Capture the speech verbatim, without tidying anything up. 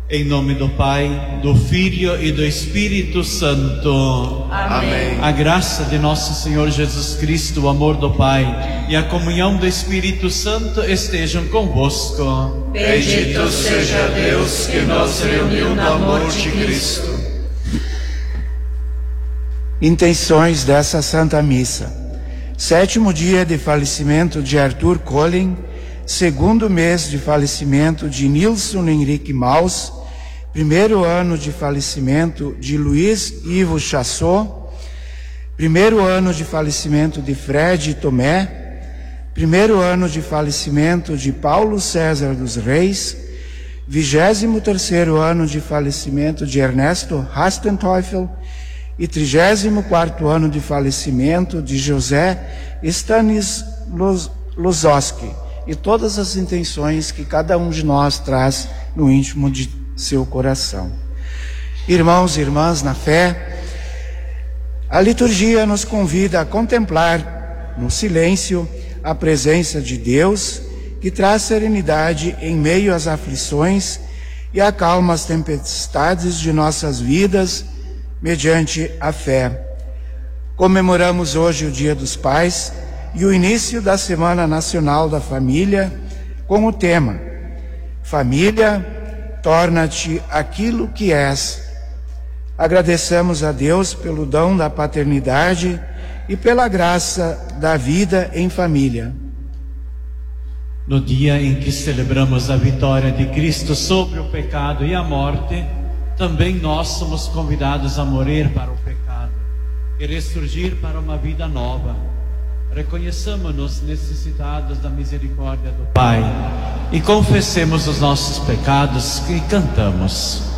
Em nome do Pai, do Filho e do Espírito Santo. Amém. A graça de nosso Senhor Jesus Cristo, o amor do Pai e a comunhão do Espírito Santo estejam convosco. Bendito seja Deus que nos reuniu no amor de Cristo. Intenções dessa Santa Missa. Sétimo dia de falecimento de Arthur Collin, segundo mês de falecimento de Nilson Henrique Maus, primeiro ano de falecimento de Luiz Ivo Chassot, primeiro ano de falecimento de Fred Tomé, primeiro ano de falecimento de Paulo César dos Reis, vigésimo terceiro ano de falecimento de Ernesto Hastenteufel e trigésimo quarto ano de falecimento de José Stanisławski, e todas as intenções que cada um de nós traz no íntimo de seu coração. Irmãos e irmãs na fé, a liturgia nos convida a contemplar no silêncio a presença de Deus, que traz serenidade em meio às aflições e acalma as tempestades de nossas vidas mediante a fé. Comemoramos hoje o Dia dos Pais e o início da Semana Nacional da Família com o tema Família, torna-te aquilo que és. Agradeçamos a Deus pelo dom da paternidade e pela graça da vida em família. No dia em que celebramos a vitória de Cristo sobre o pecado e a morte, também nós somos convidados a morrer para o pecado e ressurgir para uma vida nova. Reconheçamos-nos necessitados da misericórdia do Pai e confessemos os nossos pecados e cantamos.